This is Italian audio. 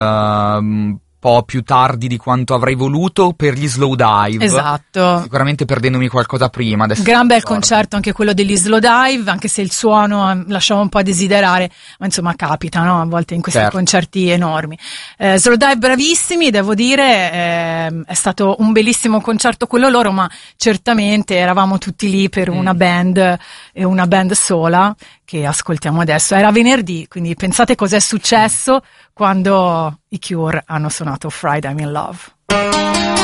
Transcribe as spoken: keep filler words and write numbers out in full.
un po' più tardi di quanto avrei voluto per gli Slowdive. Esatto. Sicuramente perdendomi qualcosa prima. Adesso gran bel concerto anche quello degli Slowdive, anche se il suono lasciava un po' a desiderare, ma insomma capita, no? A volte in questi certo. concerti enormi. Eh, Slowdive bravissimi, devo dire, eh, è stato un bellissimo concerto quello loro, ma certamente eravamo tutti lì per una mm. band e una band sola che ascoltiamo adesso. Era venerdì, quindi pensate cos'è successo quando i Cure hanno suonato Friday I'm in Love.